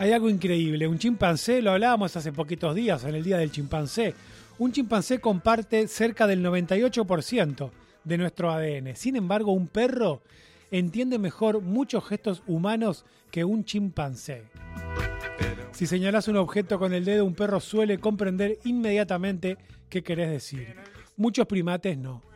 Hay algo increíble. Un chimpancé, lo hablábamos hace poquitos días, en el Día del Chimpancé. Un chimpancé comparte cerca del 98% de nuestro ADN. Sin embargo, un perro entiende mejor muchos gestos humanos que un chimpancé. Si señalás un objeto con el dedo, un perro suele comprender inmediatamente qué querés decir. Muchos primates no.